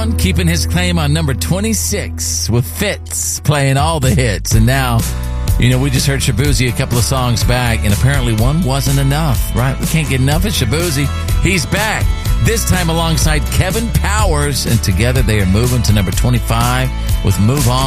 Brown keeping his claim on number 26 with Fitz playing all the hits. And now, we just heard Shaboozey a couple of songs back, and apparently one wasn't enough, right? We can't get enough of Shaboozey. He's back, this time alongside Kevin Powers, and together they are moving to number 25 with Move On.